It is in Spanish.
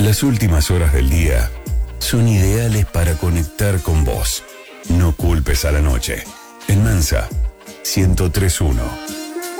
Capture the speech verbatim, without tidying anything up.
Las últimas horas del día son ideales para conectar con vos. No culpes a la noche. En Mansa, ciento tres punto uno.